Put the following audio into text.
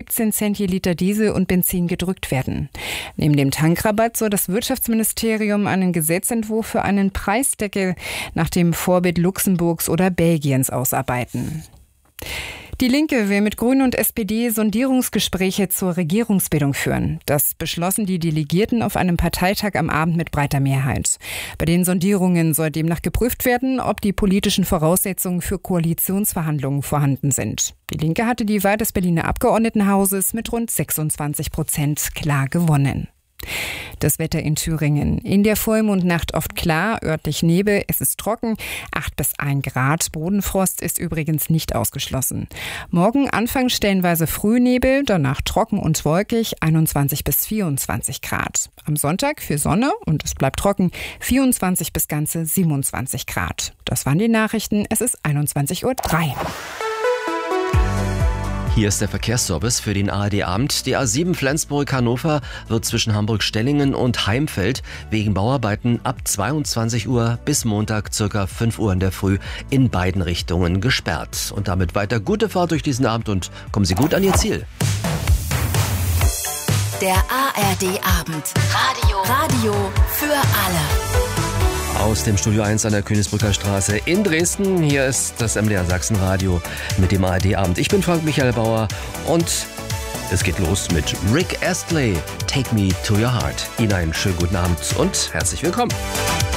17 Cent je Liter Diesel und Benzin gedrückt werden. Neben dem Tankrabatt soll das Wirtschaftsministerium einen Gesetzentwurf für einen Preisdeckel nach dem Vorbild Luxemburgs oder Belgiens ausarbeiten. Die Linke will mit Grünen und SPD Sondierungsgespräche zur Regierungsbildung führen. Das beschlossen die Delegierten auf einem Parteitag am Abend mit breiter Mehrheit. Bei den Sondierungen soll demnach geprüft werden, ob die politischen Voraussetzungen für Koalitionsverhandlungen vorhanden sind. Die Linke hatte die Wahl des Berliner Abgeordnetenhauses mit rund 26% klar gewonnen. Das Wetter in Thüringen. In der Vollmondnacht oft klar, örtlich Nebel, es ist trocken, 8 bis 1 Grad. Bodenfrost ist übrigens nicht ausgeschlossen. Morgen anfangs stellenweise Frühnebel, danach trocken und wolkig, 21 bis 24 Grad. Am Sonntag viel Sonne und es bleibt trocken, 24 bis ganze 27 Grad. Das waren die Nachrichten, es ist 21:03 Uhr. Hier ist der Verkehrsservice für den ARD-Abend. Die A7 Flensburg-Hannover wird zwischen Hamburg-Stellingen und Heimfeld wegen Bauarbeiten ab 22 Uhr bis Montag ca. 5 Uhr in der Früh in beiden Richtungen gesperrt. Und damit weiter gute Fahrt durch diesen Abend und kommen Sie gut an Ihr Ziel. Der ARD-Abend. Radio für alle. Aus dem Studio 1 an der Königsbrücker Straße in Dresden. Hier ist das MDR Sachsen-Radio mit dem ARD-Abend. Ich bin Frank Michael Bauer und es geht los mit Rick Astley, Take Me to Your Heart. Ihnen einen schönen guten Abend und herzlich willkommen.